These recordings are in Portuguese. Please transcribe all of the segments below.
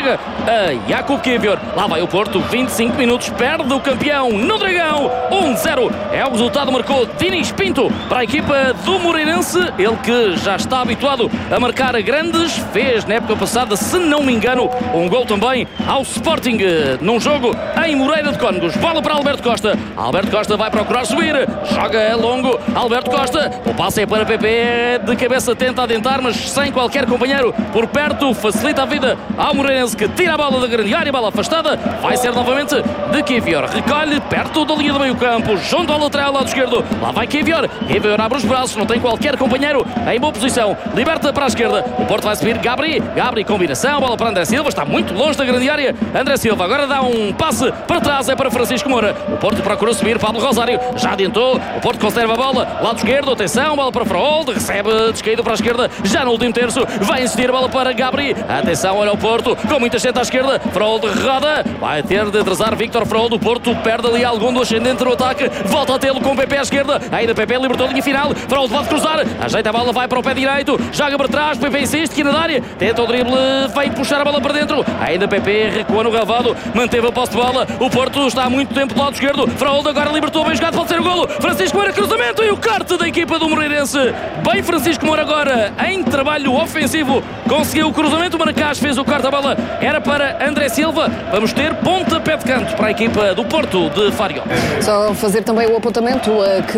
joga a Jakub Kiwior. Lá vai o Porto, 25 minutos, perde o campeão no Dragão. 1-0 é o resultado, marcou Dinis Pinto para a equipa do Moreirense. Ele que já está habituado a marcar grandes, fez na época passada, se não me engano, um gol também ao Sporting num jogo em Moreira de Cónegos. Bola para Alberto Costa. Alberto Costa vai procurar subir, joga a longo. Alberto Costa, o passe é para PP, de cabeça tenta adentar, mas sem qualquer companheiro por perto, facilita a vida ao Moreirense, que tira a bola da grande área, bola afastada, vai ser novamente de Kiwior, recolhe perto da linha do meio campo, junto ao lateral, lado esquerdo, lá vai Kiwior, Kiwior abre os braços, não tem qualquer companheiro em boa posição, liberta para a esquerda, o Porto vai subir, Gabri combinação, bola para André Silva, está muito longe da grande área, André Silva agora dá um passe para trás, é para Francisco Moura, o Porto procura subir, Pablo Rosário já adiantou, o Porto conserva a bola, lado esquerdo, atenção, bola para Froholt, recebe descaído para a esquerda, já no último terço, vai insistir a bola para Gabri, atenção, olha o Porto, com muita gente à esquerda, Froholt roda, vai ter de atrasar Victor Froholt, o Porto perde ali algum do ascendente no ataque, volta a tê-lo com o PP à esquerda, ainda PP libertou a linha final, Froholt pode cruzar, ajeita a bola, vai para o pé direito, joga para trás, PP insiste, aqui na área, tenta o drible, vem puxar a bola para dentro, ainda PP recua no relvado, manteve a posse de bola, o Porto está há muito tempo do lado esquerdo, Froholt agora libertou, bem jogado, pode ser o golo, Francisco Moura, cruzamento e o corte da equipa do Moreirense, bem Francisco Moura agora em trabalho ofensivo, conseguiu o cruzamento, o Maracás fez o corte, a bola era para André Silva, vamos ter pontapé de canto para a equipa do Porto de Fariol. Só fazer também o apontamento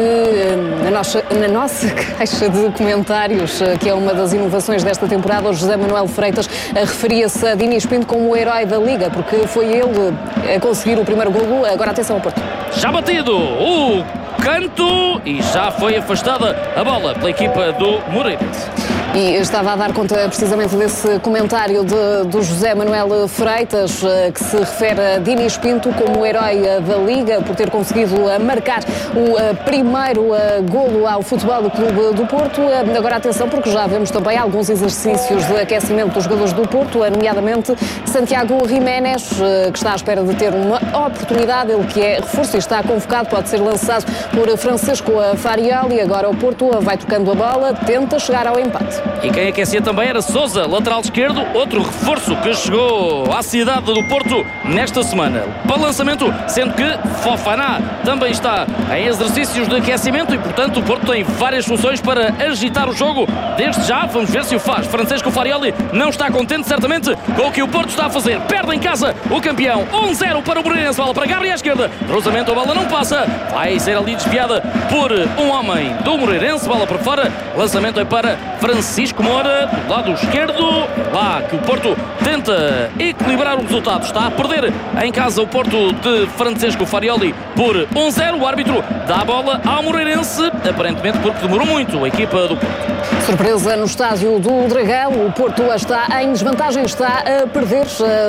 que na nossa caixa de comentários, que é uma das inovações desta temporada, o José Manuel Freitas referia-se a Dinis Pinto como o herói da Liga, porque foi ele a conseguir o primeiro golo. Agora atenção ao Porto. Já batido o canto e já foi afastada a bola pela equipa do Moreirense. E estava a dar conta precisamente desse comentário do José Manuel Freitas, que se refere a Dinis Pinto como o herói da Liga, por ter conseguido marcar o primeiro golo ao Futebol Clube do Porto. Agora atenção, porque já vemos também alguns exercícios de aquecimento dos jogadores do Porto, nomeadamente Santiago Jiménez, que está à espera de ter uma oportunidade, ele que é reforço e está convocado, pode ser lançado por Francisco Fariol, e agora o Porto vai trocando a bola, tenta chegar ao empate. E quem aquecia também era Sousa, lateral esquerdo, outro reforço que chegou à cidade do Porto nesta semana. Para o lançamento, sendo que Fofana também está em exercícios de aquecimento e, portanto, o Porto tem várias soluções para agitar o jogo. Desde já, vamos ver se o faz. Francisco Farioli não está contente, certamente, com o que o Porto está a fazer. Perde em casa o campeão. 1-0 para o Moreirense, bola para Gabriel à esquerda. Cruzamento, a bola não passa. Vai ser ali desviada por um homem do Moreirense, bola por fora. Lançamento é para Francisco Moura, do lado esquerdo. Lá que o Porto tenta equilibrar o resultado. Está a perder em casa o Porto de Francisco Farioli por 1-0. O árbitro dá a bola ao Moreirense, aparentemente porque demorou muito a equipa do Porto. Surpresa no estádio do Dragão, o Porto está em desvantagem, está a perder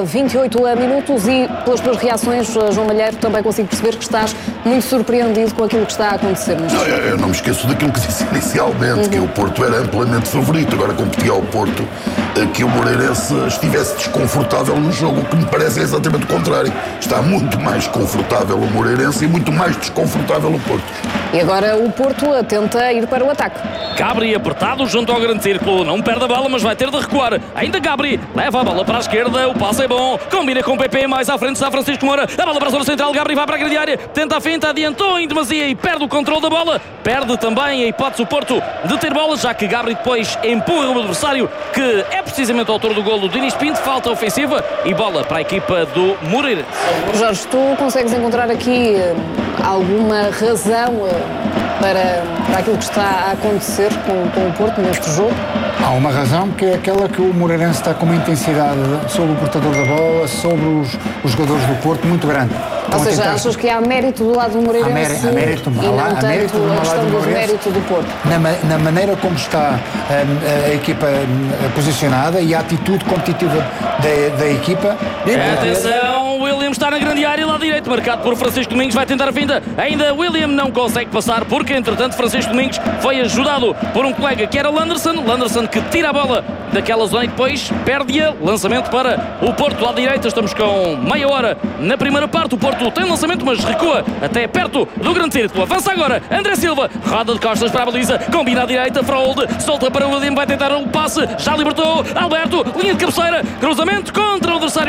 28 minutos e pelas tuas reações, João Malheiro, também consigo perceber que estás muito surpreendido com aquilo que está a acontecer. Não, eu não me esqueço daquilo que disse inicialmente, que o Porto era amplamente favorito, agora competia ao Porto, que o Moreirense estivesse desconfortável no jogo, o que me parece é exatamente o contrário. Está muito mais confortável o Moreirense e muito mais desconfortável o Porto. E agora o Porto tenta ir para o ataque. Gabri apertado junto ao grande círculo, não perde a bola, mas vai ter de recuar. Ainda Gabri leva a bola para a esquerda, o passe é bom, combina com o PP, mais à frente está Francisco Moura, a bola para a zona central, Gabri vai para a grande área, tenta a finta, adiantou em demasia e perde o controle da bola, perde também a hipótese o Porto de ter bola, já que Gabri depois empurra o adversário, que é precisamente o autor do golo, Dinis Pinto, falta ofensiva e bola para a equipa do Moreirense. Jorge, tu consegues encontrar aqui alguma razão para aquilo que está a acontecer com o Porto neste jogo? Há uma razão, que é aquela que o Moreirense está com uma intensidade sobre o portador da bola, sobre os jogadores do Porto, muito grande. Ou seja, achas que há mérito do lado do Moreirense há mérito, e não tanto a questão do mérito do Porto? Na maneira como está a equipa posicionada e a atitude competitiva da equipa. Atenção, William está na grande área, lá direito, marcado por Francisco Domingos, vai tentar a finta. Ainda William não consegue passar, porque entretanto Francisco Domingos foi ajudado por um colega que era Landerson que tira a bola daquela zona e depois perde-a. Lançamento para o Porto à direita, estamos com meia hora na primeira parte. O Porto tem lançamento, mas recua até perto do grande círculo. Avança agora André Silva, roda de costas para a baliza, combina à direita, Froholt solta para o William, vai tentar o passe, já libertou Alberto, linha de cabeceira, cruzamento contra o adversário.